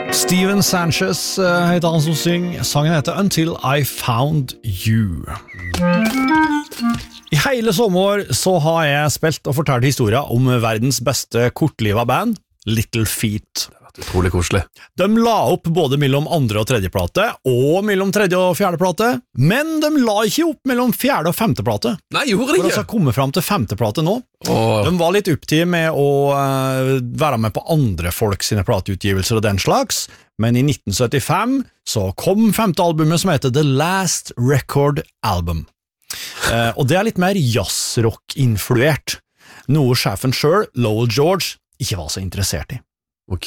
Steven Sanchez heter han som synger. Sangen heter Until I Found You. I hele sommer så har jeg spilt og fortalt historier om verdens beste kortliva band, Little Feat. Utrolig koselig. De la opp både mellom andre og tredje plate, og mellom tredje og fjerde plate, men de la ikke opp mellom fjerde og femte plate. Nei, gjorde det For ikke? å komme frem til femte plate nå. De var litt opptatt med å være med på andre folk sine plateutgivelser og den slags, men i 1975 så kom femte albumet som heter The Last Record Album. Og det litt mer jazzrock-influert, noe sjefen selv, Lowell George, ikke var så interessert i. Ok.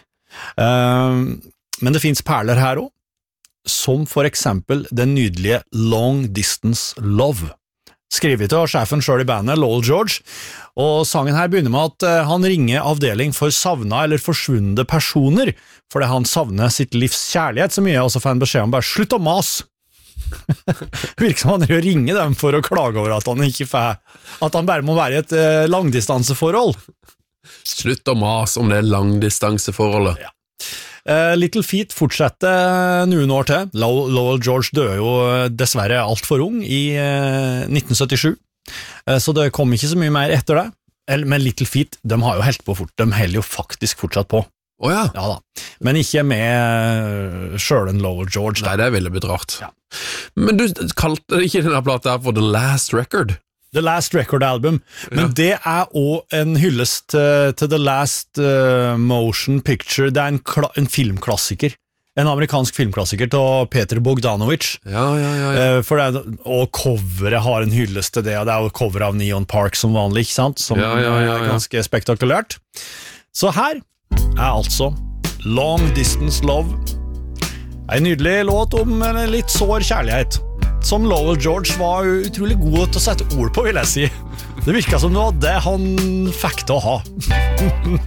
Men det finnes perler her også, som for eksempel den nydelige Long Distance Love, skrevet av sjefen selv i bandet, Lowell George, og sangen her begynner med at han ringer avdeling for savna eller forsvunne personer, fordi han savner sitt livs kjærlighet så mye, og så får han beskjed om bare slutt å mas. Virker som han ringer dem for å klage over at han ikke får, at han bare må være i et langdistanseforhold. Slutt å mas om det langdistanseforholdet. Ja. Little Feat fortsetter noen år til. Lowell George døde jo dessverre alt for ung i 1977, så det kom ikke så mye mer etter det. Men Little Feat, de har jo helt på fort, de holder jo faktisk fortsatt på. Ja. Ja da, men ikke med selv en Lowell George. Nei, det ville blitt rart. Ja. Men du kalte ikke denne plata her for The Last Record? The Last Record Album, men det også en hyllest til The Last Motion Picture. Det en filmklassiker, en amerikansk filmklassiker til Peter Bogdanovich. Ja. For og coveret har en hyllest til det, og det jo coveret av Neon Park som vanlig, ikke sant? Som ganske spektakulært. Så her altså Long Distance Love, en nydelig låt om en litt sår kjærlighet, som Lowell George var utrolig god til å sette ord på, vil jeg si. Det virket som det var det han fikk til å ha.